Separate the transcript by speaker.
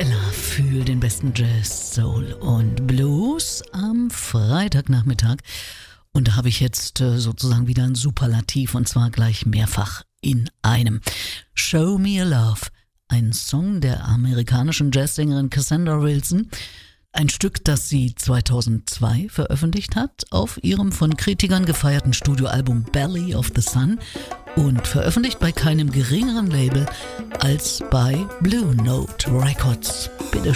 Speaker 1: Ella für den besten Jazz, Soul und Blues am Freitagnachmittag. Und da habe ich jetzt sozusagen wieder ein Superlativ, und zwar gleich mehrfach in einem. Show Me a Love, ein Song der amerikanischen Jazzsängerin Cassandra Wilson. Ein Stück, das sie 2002 veröffentlicht hat auf ihrem von Kritikern gefeierten Studioalbum Belly of the Sun und veröffentlicht bei keinem geringeren Label als bei Blue Note Records. Bitte